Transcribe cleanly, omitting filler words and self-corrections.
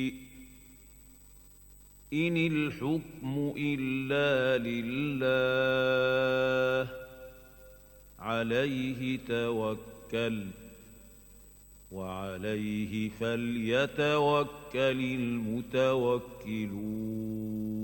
إن الحكم إلا لله عليه توكل وعليه فليتوكل المتوكلون